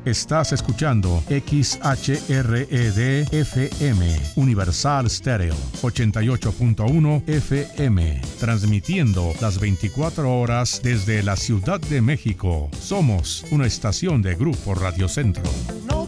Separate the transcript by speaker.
Speaker 1: Estás escuchando XHRED-FM, Universal Stereo, 88.1 FM, transmitiendo las 24 horas desde la Ciudad de México. Somos una estación de Grupo Radio Centro.
Speaker 2: No